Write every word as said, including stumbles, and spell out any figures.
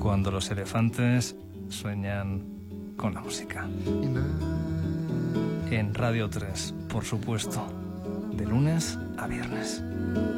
cuando los elefantes sueñan con la música. En Radio tres, por supuesto, de lunes a viernes.